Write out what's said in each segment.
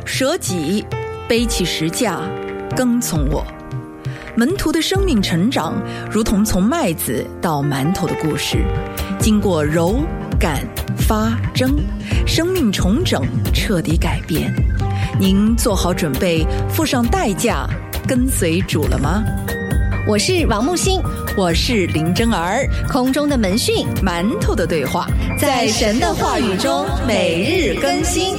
舍己，背起十架，跟从我。门徒的生命成长如同从麦子到馒头的故事，经过揉、擀、发、蒸，生命重整，彻底改变。您做好准备，付上代价，跟随主了吗？ 我是王木星， 我是林真儿。 空中的门讯， 馒头的对话， 在神的话语中每日更新。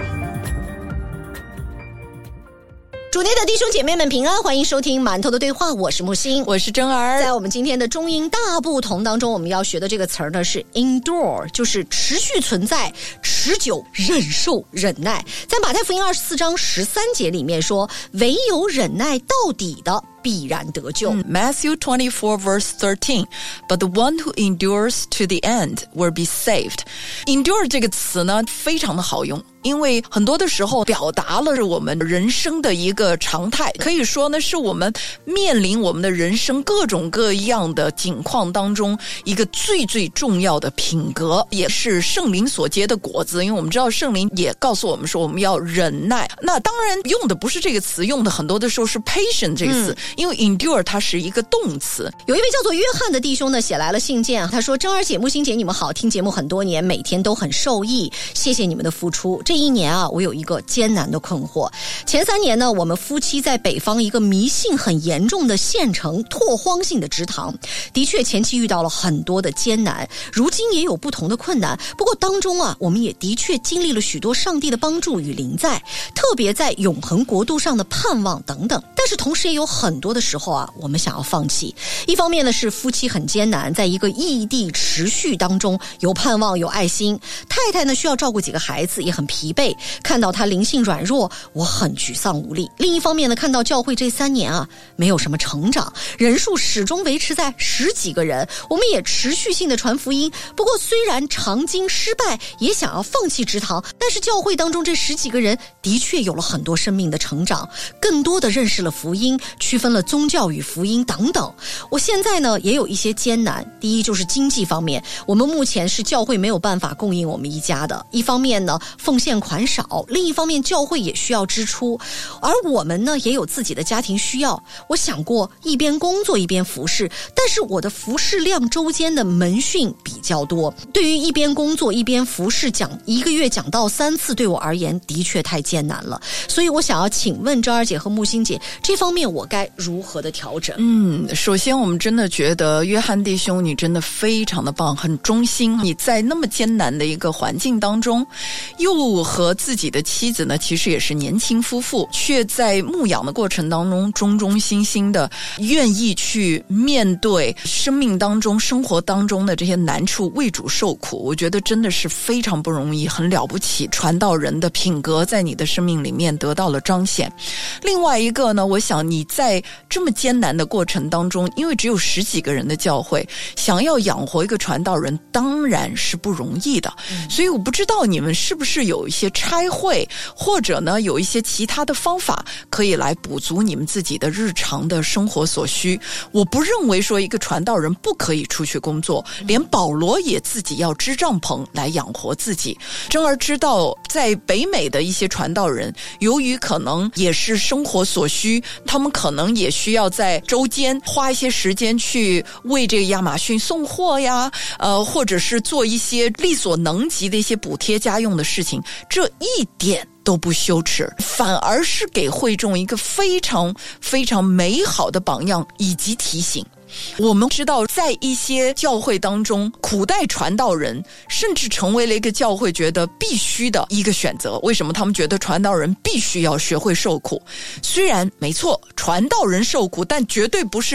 主内的弟兄姐妹们平安，欢迎收听馒头的对话，我是木星， 我是真儿。 在我们今天的中英大不同当中，我们要学的这个词儿呢是 endure， 就是持续存在、持久、忍受、忍耐。在马太福音24章13节里面说，唯有忍耐到底的必然得救。 Matthew 24 verse 13 But the one who endures to the end will be saved. Endure 这个词呢非常的好用，因为很多的时候表达了我们人生的一个常态，可以说呢是我们面临我们的人生各种各样的境况当中一个最最重要的品格，也是圣灵所结的果子。因为我们知道圣灵也告诉我们说我们要忍耐，那当然用的不是这个词，用的很多的时候是 patient 这个词，因为 endure 它是一个动词。 有一位叫做约翰的弟兄呢写来了信件，他说：真儿姐、木星姐你们好，听节目很多年，每天都很受益，谢谢你们的付出。这一年啊，我有一个艰难的困惑。前3年呢，我们夫妻在北方一个迷信很严重的县城拓荒性的职堂，的确前期遇到了很多的艰难，如今也有不同的困难，不过当中啊，我们也的确经历了许多上帝的帮助与临在，特别在永恒国度上的盼望等等。但是同时也有很多的时候啊，我们想要放弃。一方面呢是夫妻很艰难，在一个异地持续当中有盼望有爱心，太太呢需要照顾几个孩子，也很疲惫，看到她灵性软弱，我很沮丧无力。另一方面呢，看到教会这3年啊没有什么成长，人数始终维持在10几个人，我们也持续性的传福音，不过虽然常经失败，也想要放弃职堂，但是教会当中这10几个人的确有了很多生命的成长，更多的认识了福音，区分了宗教与福音等等。我现在呢也有一些艰难，第一就是经济方面，我们目前是教会没有办法供应我们一家的，一方面呢奉献款少，另一方面教会也需要支出，而我们呢也有自己的家庭需要。我想过一边工作一边服侍，但是我的服侍量周间的门训比较多，对于一边工作一边服侍讲1个月讲到3次，对我而言的确太艰难了。所以我想要请问周儿姐和木星姐，这方面我该如何的调整？ 首先我们真的觉得约翰弟兄你真的非常的棒，很忠心。你在那么艰难的一个环境当中，又和自己的妻子呢其实也是年轻夫妇，却在牧养的过程当中忠忠心心的愿意去面对生命当中生活当中的这些难处，为主受苦，我觉得真的是非常不容易，很了不起。传道人的品格在你的生命里面得到了彰显。另外一个呢，我想你在这么艰难的过程当中，因为只有10几个人的教会，想要养活一个传道人当然是不容易的。所以我不知道你们是不是有一些差会，或者呢有一些其他的方法可以来补足你们自己的日常的生活所需。我不认为说一个传道人不可以出去工作，连保罗也自己要支帐篷来养活自己。真而知道在北美的一些传道人，由于可能也是生活所需，他们可能也需要在周间花一些时间去为这个亚马逊送货呀，或者是做一些力所能及的一些补贴家用的事情，这一点都不羞耻，反而是给会众一个非常非常美好的榜样以及提醒。我们知道在一些教会当中，苦代传道人甚至成为了一个教会觉得必须的一个选择。为什么他们觉得传道人必须要学会受苦？虽然没错，传道人受苦，但绝对不是